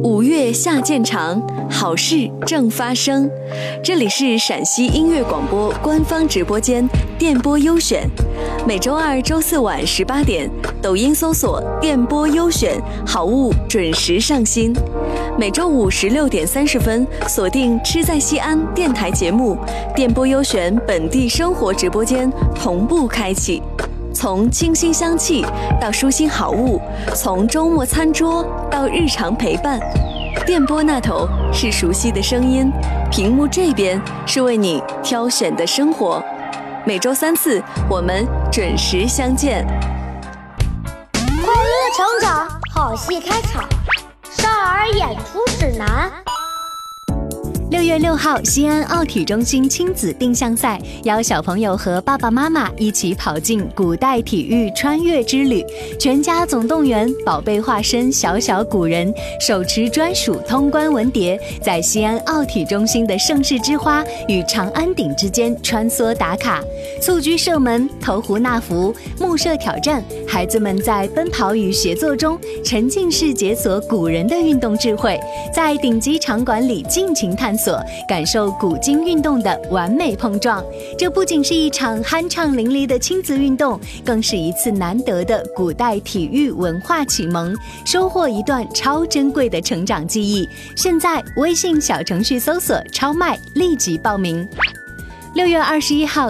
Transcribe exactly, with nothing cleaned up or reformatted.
五月下渐长，好事正发生。这里是陕西音乐广播官方直播间电波优选，每周二、周四晚十八点，抖音搜索电波优选，好物准时上新。每周五十六点三十分，锁定吃在西安电台节目，电波优选本地生活直播间同步开启。从清新香气到舒心好物，从周末餐桌到日常陪伴，电波那头是熟悉的声音，屏幕这边是为你挑选的生活。每周三次，我们准时相见。 快乐成长，好戏开场，少儿演出指南。 六月六号，西安奥体中心亲子定向赛邀小朋友和爸爸妈妈一起跑进古代体育穿越之旅，全家总动员，宝贝化身小小古人，手持专属通关文牒，在西安奥体中心的盛世之花与长安顶之间穿梭打卡，蹴鞠射门、投壶纳福、目射挑战，孩子们在奔跑与协作中沉浸式解锁古人的运动智慧，在顶级场馆里尽情探索，感受古今运动的完美碰撞。这不仅是一场酣畅淋漓的亲子运动，更是一次难得的古代体育文化启蒙，收获一段超珍贵的成长记忆。现在微信小程序搜索超麦，立即报名。六月二十一号